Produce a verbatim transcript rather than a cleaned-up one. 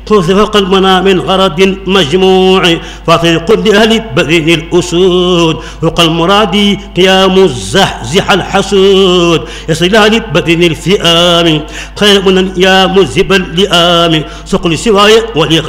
خذ فوق المنى من غرض مجموع فاطر كل أهل بدن الأسود فوق المراد قيام الزحزح الحسود يصل أهل بدن الفئام خير من يا مذهب اللئام سقل سواي ولغ